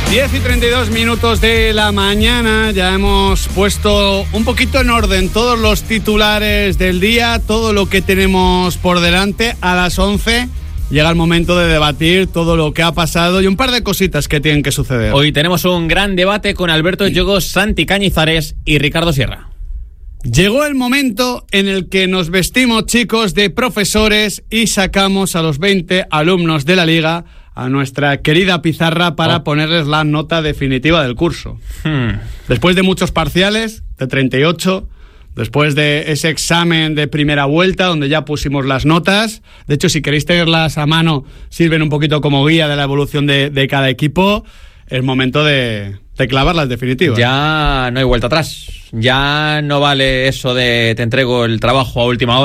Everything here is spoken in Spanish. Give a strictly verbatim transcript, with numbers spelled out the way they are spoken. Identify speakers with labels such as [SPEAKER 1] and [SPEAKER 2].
[SPEAKER 1] diez y treinta y dos minutos de la mañana, ya hemos puesto un poquito en orden todos los titulares del día, todo lo que tenemos por delante. A las once llega el momento de debatir todo lo que ha pasado y un par de cositas que tienen que suceder.
[SPEAKER 2] Hoy tenemos un gran debate con Alberto Yogo, Santi Cañizares y Ricardo Sierra.
[SPEAKER 1] Llegó el momento en el que nos vestimos, chicos, de profesores y sacamos a los veinte alumnos de la liga a nuestra querida pizarra para oh. ponerles la nota definitiva del curso. Hmm. Después de muchos parciales, de treinta y ocho, después de ese examen de primera vuelta donde ya pusimos las notas, de hecho, si queréis tenerlas a mano, sirven un poquito como guía de la evolución de, de cada equipo, es momento de, de clavar las definitivas.
[SPEAKER 2] Ya no hay vuelta atrás, ya no vale eso de te entrego el trabajo a última hora.